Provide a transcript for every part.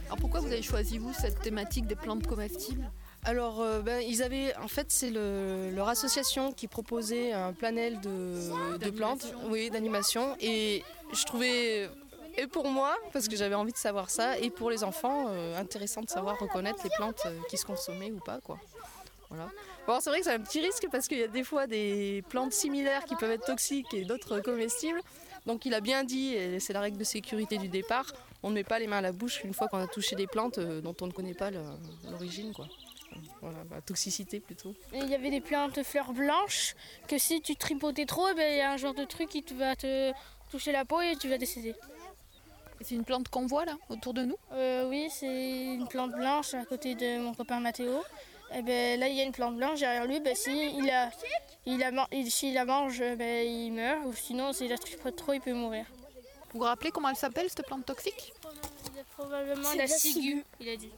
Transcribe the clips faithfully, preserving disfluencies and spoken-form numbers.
Alors pourquoi vous avez choisi, vous, cette thématique des plantes comestibles ? Alors, euh, ben, ils avaient, en fait, c'est le, leur association qui proposait un panel de, de plantes, oui, d'animation, et je trouvais, et pour moi, parce que j'avais envie de savoir ça, et pour les enfants, euh, intéressant de savoir reconnaître les plantes euh, qui se consommaient ou pas, quoi. Voilà. Bon, c'est vrai que c'est un petit risque parce qu'il y a des fois des plantes similaires qui peuvent être toxiques et d'autres comestibles. Donc il a bien dit, et c'est la règle de sécurité du départ, on ne met pas les mains à la bouche une fois qu'on a touché des plantes euh, dont on ne connaît pas le, l'origine, quoi. Voilà, la toxicité plutôt. Et il y avait des plantes fleurs blanches que si tu tripotais trop, ben, il y a un genre de truc qui te va te toucher la peau et tu vas décéder. Et c'est une plante qu'on voit là, autour de nous ? euh, Oui, c'est une plante blanche à côté de mon copain Mathéo. Et ben, là, il y a une plante blanche derrière lui. Ben, si il a, il a, il, s'il la mange, ben, il meurt. Ou sinon, s'il la tripote trop, il peut mourir. Vous vous rappelez comment elle s'appelle, cette plante toxique ? C'est probablement la ciguë, il a dit.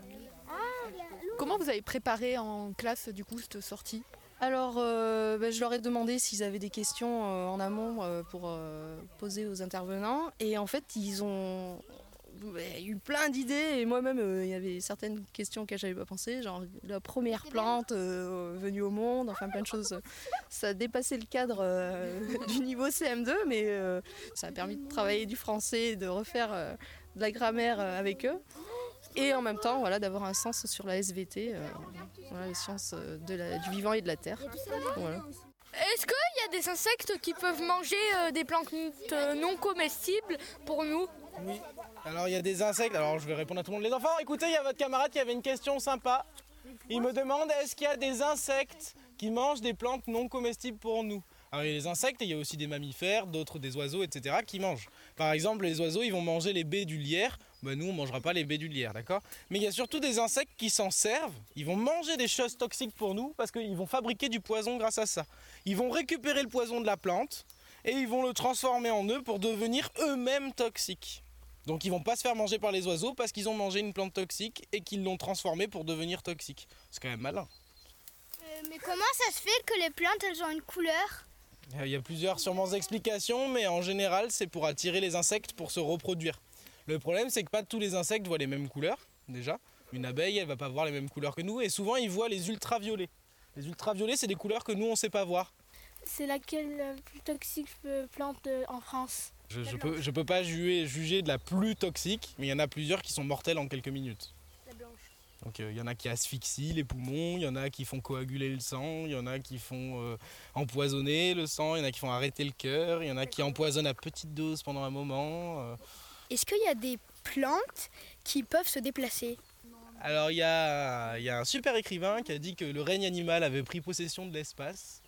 Comment vous avez préparé en classe, du coup, cette sortie ? Alors, euh, ben, je leur ai demandé s'ils avaient des questions euh, en amont euh, pour euh, poser aux intervenants. Et en fait, ils ont ben, eu plein d'idées. Et moi-même, euh, il y avait certaines questions auxquelles je n'avais pas pensé, genre la première plante euh, venue au monde, enfin plein de choses. Ça a dépassé le cadre euh, du niveau C M deux, mais euh, ça a permis de travailler du français, de refaire euh, de la grammaire euh, avec eux. Et en même temps, voilà, d'avoir un sens sur la S V T, euh, voilà, les sciences de la, du vivant et de la terre. Voilà. Est-ce qu'il y a des insectes qui peuvent manger euh, des plantes euh, non comestibles pour nous ? Oui, alors il y a des insectes, alors je vais répondre à tout le monde. Les enfants, écoutez, il y a votre camarade qui avait une question sympa. Il me demande, est-ce qu'il y a des insectes qui mangent des plantes non comestibles pour nous ? Alors il y a les insectes et il y a aussi des mammifères, d'autres des oiseaux, et cetera qui mangent. Par exemple, les oiseaux, ils vont manger les baies du lierre. Ben, nous, on ne mangera pas les baies du lierre, d'accord ? Mais il y a surtout des insectes qui s'en servent. Ils vont manger des choses toxiques pour nous parce qu'ils vont fabriquer du poison grâce à ça. Ils vont récupérer le poison de la plante et ils vont le transformer en eux pour devenir eux-mêmes toxiques. Donc ils vont pas se faire manger par les oiseaux parce qu'ils ont mangé une plante toxique et qu'ils l'ont transformée pour devenir toxique. C'est quand même malin. Euh, mais comment ça se fait que les plantes, elles ont une couleur ? Il y a plusieurs sûrement explications, mais en général, c'est pour attirer les insectes pour se reproduire. Le problème, c'est que pas tous les insectes voient les mêmes couleurs, déjà. Une abeille, elle va pas voir les mêmes couleurs que nous, et souvent, ils voient les ultraviolets. Les ultraviolets, c'est des couleurs que nous, on sait pas voir. C'est laquelle la plus toxique plante en France ? Je, je, peux, je peux pas juger, juger de la plus toxique, mais il y en a plusieurs qui sont mortelles en quelques minutes. La blanche. Donc il euh, y en a qui asphyxient les poumons, il y en a qui font coaguler le sang, il y en a qui font euh, empoisonner le sang, il y en a qui font arrêter le cœur, il y en a qui empoisonnent à petite dose pendant un moment. Euh. Est-ce qu'il y a des plantes qui peuvent se déplacer ? Alors il y a, y a un super écrivain qui a dit que le règne animal avait pris possession de l'espace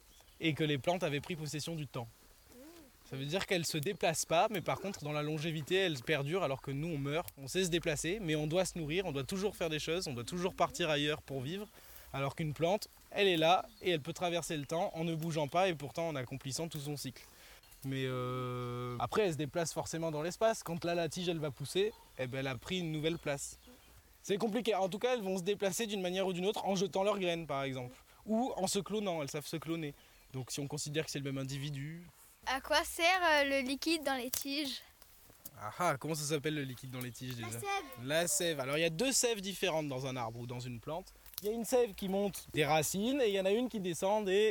et que les plantes avaient pris possession du temps. Ça veut dire qu'elles ne se déplacent pas, mais par contre dans la longévité elles perdurent alors que nous on meurt, on sait se déplacer, mais on doit se nourrir, on doit toujours faire des choses, on doit toujours partir ailleurs pour vivre, alors qu'une plante, elle est là et elle peut traverser le temps en ne bougeant pas et pourtant en accomplissant tout son cycle. Mais euh... après elle se déplace forcément dans l'espace, quand là la tige elle va pousser, eh ben, elle a pris une nouvelle place. C'est compliqué, en tout cas elles vont se déplacer d'une manière ou d'une autre en jetant leurs graines par exemple, ou en se clonant, elles savent se cloner. Donc si on considère que c'est le même individu... À quoi sert euh, le liquide dans les tiges ? Ah ah, comment ça s'appelle le liquide dans les tiges déjà ? La sève. La sève. Alors il y a deux sèves différentes dans un arbre ou dans une plante. Il y a une sève qui monte des racines et il y en a une qui descend des,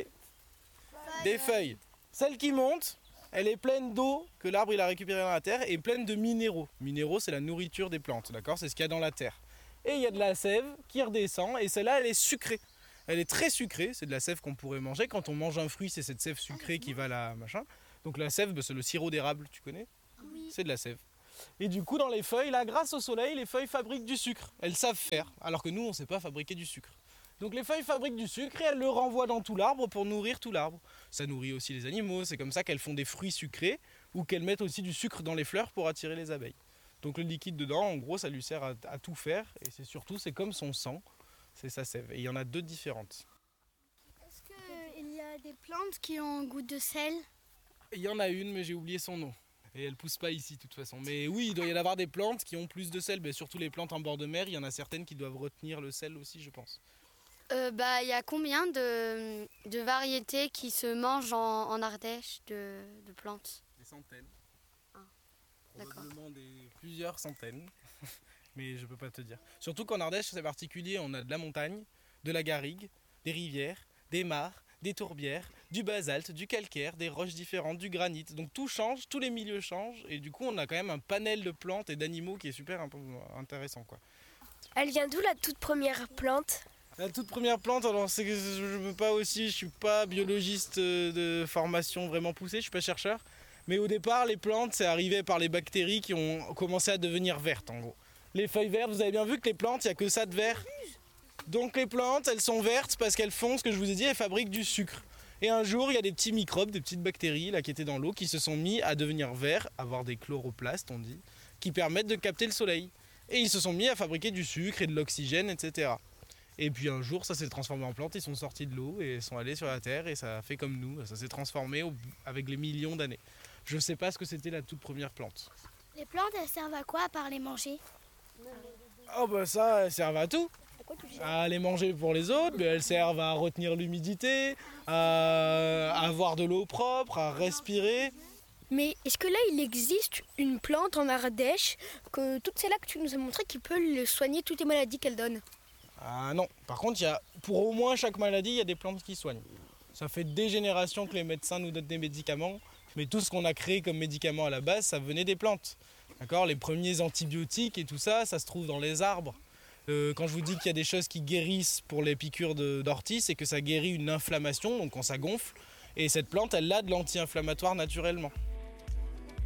des feuilles. Celle qui monte, elle est pleine d'eau que l'arbre il a récupérée dans la terre et pleine de minéraux. Minéraux, c'est la nourriture des plantes, d'accord ? C'est ce qu'il y a dans la terre. Et il y a de la sève qui redescend et celle-là, elle est sucrée. Elle est très sucrée, c'est de la sève qu'on pourrait manger. Quand on mange un fruit, c'est cette sève sucrée qui va là, machin. Donc la sève, c'est le sirop d'érable, tu connais ? Oui. C'est de la sève. Et du coup, dans les feuilles, là, grâce au soleil, les feuilles fabriquent du sucre. Elles savent faire, alors que nous, on ne sait pas fabriquer du sucre. Donc les feuilles fabriquent du sucre et elles le renvoient dans tout l'arbre pour nourrir tout l'arbre. Ça nourrit aussi les animaux, c'est comme ça qu'elles font des fruits sucrés ou qu'elles mettent aussi du sucre dans les fleurs pour attirer les abeilles. Donc le liquide dedans, en gros, ça lui sert à, à tout faire et c'est surtout, c'est comme son sang, c'est sa sève. Et il y en a deux différentes. Est-ce qu'il y a des plantes qui ont un goût de sel ? Il y en a une, mais j'ai oublié son nom. Et elle pousse pas ici de toute façon. Mais oui, il doit y en avoir des plantes qui ont plus de sel. Mais surtout les plantes en bord de mer, il y en a certaines qui doivent retenir le sel aussi, je pense. Euh, bah, y a combien de, de variétés qui se mangent en, en Ardèche de, de plantes ? Des centaines. Ah, Probablement des plusieurs centaines. mais je peux pas te dire. Surtout qu'en Ardèche, c'est particulier, on a de la montagne, de la garrigue, des rivières, des mares, des tourbières, du basalte, du calcaire, des roches différentes, du granit. Donc tout change, tous les milieux changent, et du coup on a quand même un panel de plantes et d'animaux qui est super intéressant, quoi. Elle vient d'où la toute première plante ? La toute première plante, alors c'est que je ne peux pas aussi, je suis pas biologiste de formation vraiment poussée, je suis pas chercheur. Mais au départ, les plantes, c'est arrivé par les bactéries qui ont commencé à devenir vertes, en gros. Les feuilles vertes, vous avez bien vu que les plantes, il n'y a que ça de vert. Donc les plantes, elles sont vertes parce qu'elles font ce que je vous ai dit, elles fabriquent du sucre. Et un jour, il y a des petits microbes, des petites bactéries là, qui étaient dans l'eau, qui se sont mis à devenir verts, avoir des chloroplastes, on dit, qui permettent de capter le soleil. Et ils se sont mis à fabriquer du sucre et de l'oxygène, et cetera. Et puis un jour, ça s'est transformé en plantes, ils sont sortis de l'eau et sont allés sur la terre et ça a fait comme nous, ça s'est transformé au, avec les millions d'années. Je ne sais pas ce que c'était la toute première plante. Les plantes, elles servent à quoi à part les manger ? Oh bah ça, elles servent à tout. À les manger pour les autres, mais elles servent à retenir l'humidité, à avoir de l'eau propre, à respirer. Mais est-ce que là, il existe une plante en Ardèche, que toutes celles-là que tu nous as montrées, qui peut soigner toutes les maladies qu'elle donne ? Ah non, par contre, il y a, pour au moins chaque maladie, il y a des plantes qui soignent. Ça fait des générations que les médecins nous donnent des médicaments, mais tout ce qu'on a créé comme médicaments à la base, ça venait des plantes. D'accord ? Les premiers antibiotiques et tout ça, ça se trouve dans les arbres. Euh, quand je vous dis qu'il y a des choses qui guérissent pour les piqûres de, d'ortie, c'est que ça guérit une inflammation, donc quand ça gonfle, et cette plante, elle a de l'anti-inflammatoire naturellement.